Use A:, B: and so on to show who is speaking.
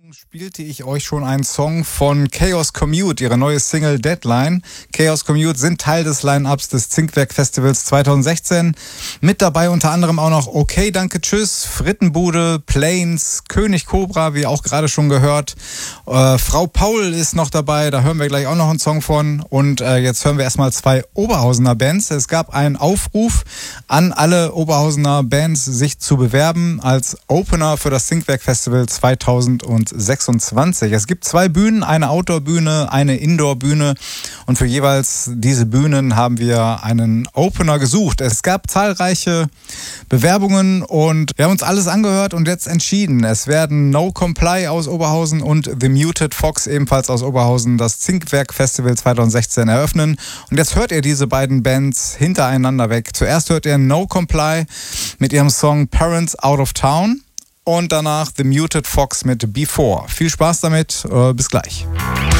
A: Spielte ich euch schon einen Song von Chaos Commute, ihre neue Single Deadline. Chaos Commute sind Teil des Line-Ups des Zinkwerk Festivals 2016. Mit dabei unter anderem auch noch Okay, Danke, Tschüss, Frittenbude, Planes, König Cobra, wie auch gerade schon gehört. Frau Paul ist noch dabei, da hören wir gleich auch noch einen Song von. Und jetzt hören wir erstmal zwei Oberhausener Bands. Es gab einen Aufruf an alle Oberhausener Bands, sich zu bewerben als Opener für das Zinkwerk Festival 2026. Es gibt zwei Bühnen, eine Outdoor-Bühne, eine Indoor-Bühne und für jeweils diese Bühnen haben wir einen Opener gesucht. Es gab zahlreiche Bewerbungen und wir haben uns alles angehört und jetzt entschieden. Es werden No Comply aus Oberhausen und The Muted Fox ebenfalls aus Oberhausen das Zinkwerk Festival 2016 eröffnen. Und jetzt hört ihr diese beiden Bands hintereinander weg. Zuerst hört ihr No Comply mit ihrem Song Parents Out of Town. Und danach The Muted Fox mit Before. Viel Spaß damit, bis gleich.